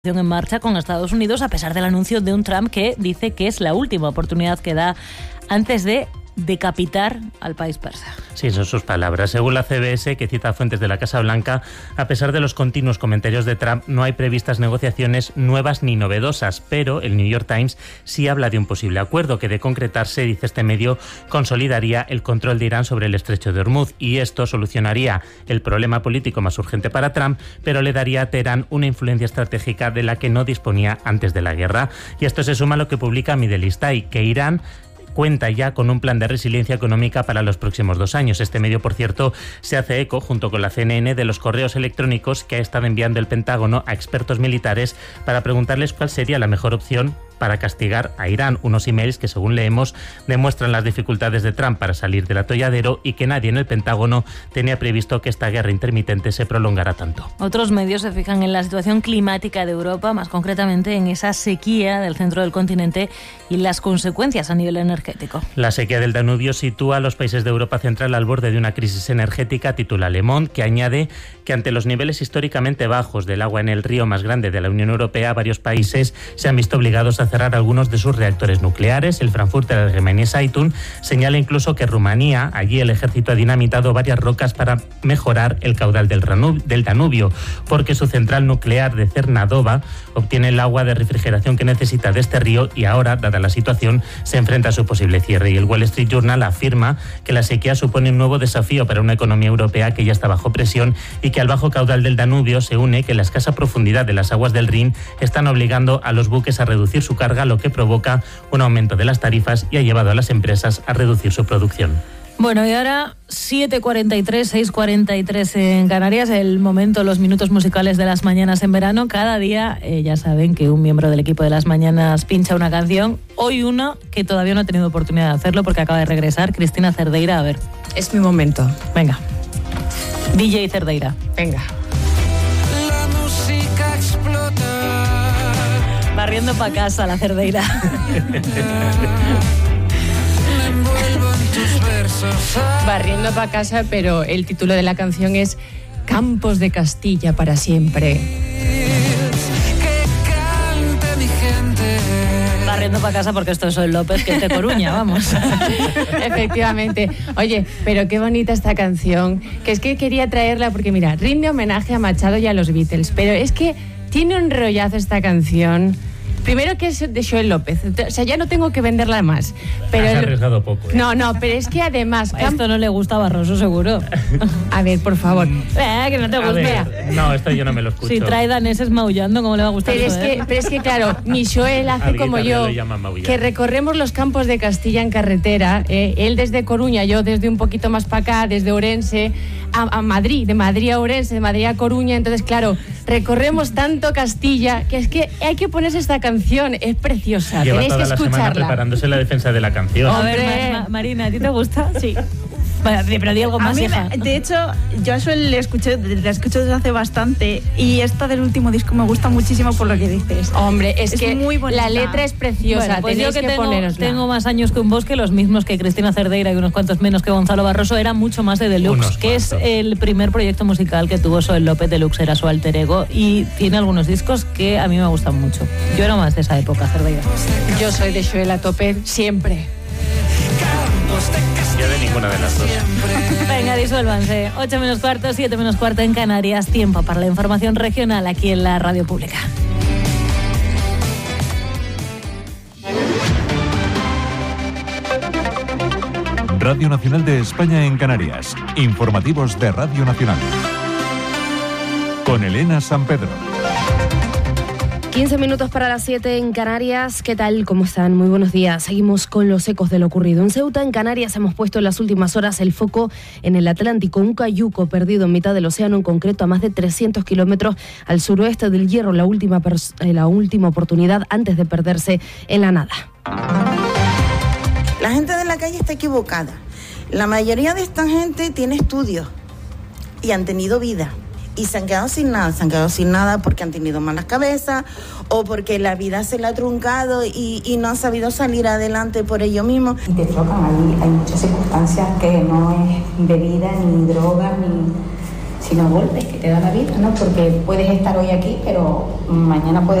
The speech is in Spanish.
en marcha con Estados Unidos, a pesar del anuncio de un Trump que dice que es la última oportunidad que da antes de decapitar al país persa. Sí, son sus palabras. Según la CBS, que cita fuentes de la Casa Blanca, a pesar de los continuos comentarios de Trump, no hay previstas negociaciones nuevas ni novedosas, pero el New York Times sí habla de un posible acuerdo que, de concretarse, dice este medio, consolidaría el control de Irán sobre el estrecho de Hormuz, y esto solucionaría el problema político más urgente para Trump, pero le daría a Teherán una influencia estratégica de la que no disponía antes de la guerra. Y esto se suma a lo que publica Middle East Eye, que Irán cuenta ya con un plan de resiliencia económica para los próximos 2 años. Este medio, por cierto, se hace eco, junto con la CNN, de los correos electrónicos que ha estado enviando el Pentágono a expertos militares para preguntarles cuál sería la mejor opción para castigar a Irán. Unos emails que, según leemos, demuestran las dificultades de Trump para salir del atolladero y que nadie en el Pentágono tenía previsto que esta guerra intermitente se prolongara tanto. Otros medios se fijan en la situación climática de Europa, más concretamente en esa sequía del centro del continente y las consecuencias a nivel energético. La sequía del Danubio sitúa a los países de Europa Central al borde de una crisis energética, titula Le Monde, que añade que ante los niveles históricamente bajos del agua en el río más grande de la Unión Europea, varios países se han visto obligados a cerrar algunos de sus reactores nucleares. El Frankfurter Allgemeine Zeitung señala incluso que Rumanía, allí el ejército ha dinamitado varias rocas para mejorar el caudal del Danubio, porque su central nuclear de Cernadova obtiene el agua de refrigeración que necesita de este río y ahora, dada la situación, se enfrenta a su posible cierre. Y el Wall Street Journal afirma que la sequía supone un nuevo desafío para una economía europea que ya está bajo presión y que al bajo caudal del Danubio se une que la escasa profundidad de las aguas del Rin están obligando a los buques a reducir su carga, lo que provoca un aumento de las tarifas y ha llevado a las empresas a reducir su producción. Bueno, y ahora 7:43, 6:43 en Canarias, el momento, los minutos musicales de las mañanas en verano. Cada día, ya saben que un miembro del equipo de las mañanas pincha una canción. Hoy una que todavía no ha tenido oportunidad de hacerlo porque acaba de regresar, Cristina Cerdeira. A ver. Es mi momento. Venga. DJ Cerdeira. Venga. La música explota. Barriendo para casa la Cerdeira. Barriendo para casa, pero el título de la canción es Campos de Castilla para siempre. Barriendo para casa porque esto es Joel López, que es de Coruña, vamos. Efectivamente. Oye, pero qué bonita esta canción, que es que quería traerla porque, mira, rinde homenaje a Machado y a los Beatles, pero es que tiene un rollazo esta canción. Primero que es de Joel López, o sea, ya no tengo que venderla más. Pero has arriesgado poco. No, pero es que además... Esto no le gusta a Barroso, seguro. A ver, por favor. Que no te gusta. No, esto yo no me lo escucho. Si trae daneses maullando, ¿cómo le va a gustar eso? Pero es que, claro, mi Joel hace como yo, que recorremos los campos de Castilla en carretera, él desde Coruña, yo desde un poquito más para acá, desde Ourense a Madrid, de Madrid a Ourense, de Madrid a Coruña. Entonces, claro, recorremos tanto Castilla que es que hay que ponerse esta canción, es preciosa. Lleva tenéis toda que la escucharla. semana preparándose la defensa de la canción. A ver, Marina, ¿a ti te gusta? Sí. Pero di algo más, hija. De hecho, yo a Joel la escucho desde hace bastante y esta del último disco me gusta muchísimo por lo que dices. Hombre, es que muy bonita. La letra es preciosa. Bueno, pues tenéis yo que ponerosla. tengo más años que un bosque, los mismos que Cristina Cerdeira y unos cuantos menos que Gonzalo Barroso, era mucho más de Deluxe, que es el primer proyecto musical que tuvo Joel López. Deluxe era su alter ego y tiene algunos discos que a mí me gustan mucho. Yo era más de esa época, Cerdeira. Yo soy de Joel a tope, siempre. Yo de ninguna de las dos. Venga, disuélvanse. 8 menos cuarto, 7 menos cuarto en Canarias. Tiempo para la información regional aquí en la Radio Pública. Radio Nacional de España en Canarias. Informativos de Radio Nacional. Con Elena San Pedro. 15 minutos para las 7 en Canarias. ¿Qué tal? ¿Cómo están? Muy buenos días. Seguimos con los ecos de lo ocurrido. En Ceuta, en Canarias, hemos puesto en las últimas horas el foco en el Atlántico. Un cayuco perdido en mitad del océano, en concreto a más de 300 kilómetros al suroeste del Hierro. La última oportunidad antes de perderse en la nada. La gente de la calle está equivocada. La mayoría de esta gente tiene estudios y han tenido vida. Y se han quedado sin nada porque han tenido malas cabezas o porque la vida se le ha truncado y no han sabido salir adelante por ello mismo. Y te chocan, hay muchas circunstancias que no es bebida, ni droga, sino golpes que te da la vida, ¿no? Porque puedes estar hoy aquí, pero mañana puedes